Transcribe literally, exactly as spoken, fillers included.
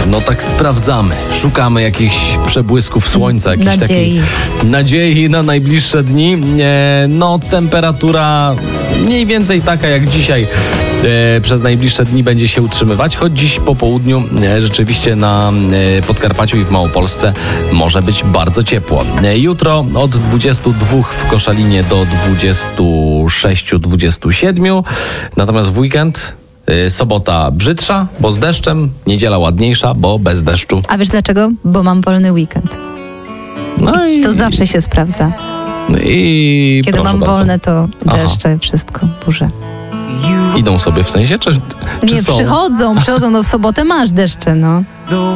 no tak sprawdzamy. Szukamy jakichś przebłysków słońca, jakiejś nadziei. takiej nadziei na najbliższe dni. E, no temperatura mniej więcej taka jak dzisiaj e, przez najbliższe dni będzie się utrzymywać, choć dziś po południu e, rzeczywiście na e, Podkarpaciu i w Małopolsce może być bardzo ciepło. E, jutro od dwudziestu dwóch w Koszalinie do dwudziestu sześciu dwudziestu siedmiu, natomiast w weekend e, sobota brzydsza, bo z deszczem, niedziela ładniejsza, bo bez deszczu. A wiesz dlaczego? Bo mam wolny weekend. No i To zawsze się sprawdza. I Kiedy proszę mam bardzo. wolne, to Aha. deszcze, wszystko, burze. Idą sobie w sensie, czy, czy Nie, są? przychodzą, przychodzą, no w sobotę masz deszcze, no.